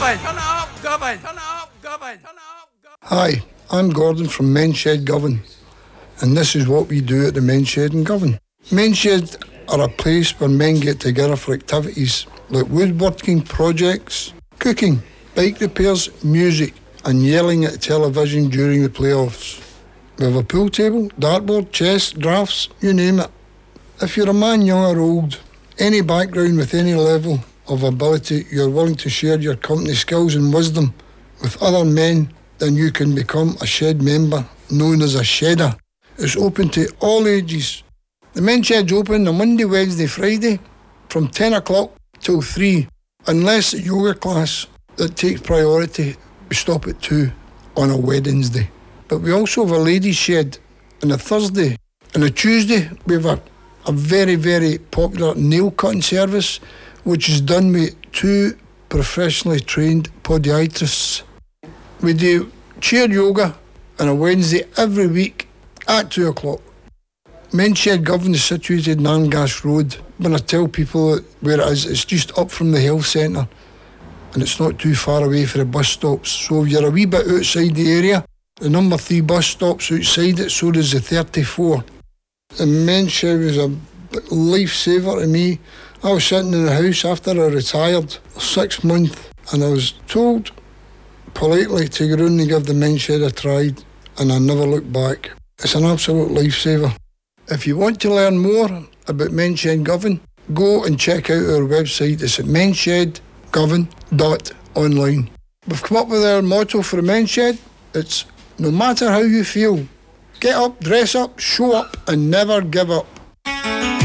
Hi, I'm Gordon from Menshed Govan, and this is what we do at the Menshed in Govan. Menshed are a place where men get together for activities like woodworking projects, cooking, bike repairs, music, and yelling at television during the playoffs. We have a pool table, dartboard, chess, drafts, you name it. If you're a man, young or old, any background with any level of ability, you're willing to share your company skills and wisdom with other men, then you can become a shed member known as a shedder. It's open to all ages. The men's shed's open on Monday, Wednesday, Friday from 10 o'clock till 3, unless the yoga class that takes priority, we stop at 2 on a Wednesday. But we also have a ladies' shed on a Thursday. On a Tuesday, we have a very, very popular nail cutting service, which is done with 2 professionally trained podiatrists. We do chair yoga on a Wednesday every week at 2 o'clock. Men's Shed Govan is situated in Angas Road. When I tell people where it is, it's just up from the health centre and it's not too far away for the bus stops. So if you're a wee bit outside the area, the number 3 bus stops outside it, so does the 34. The Men's Shed was a lifesaver to me. I was sitting in the house after I retired 6 months and I was told politely to go round and give the Men's Shed a try, and I never looked back. It's an absolute lifesaver. If you want to learn more about Men's Shed Govan, go and check out our website. It's at menshedgovan.online. We've come up with our motto for the Men's Shed. It's no matter how you feel, get up, dress up, show up and never give up.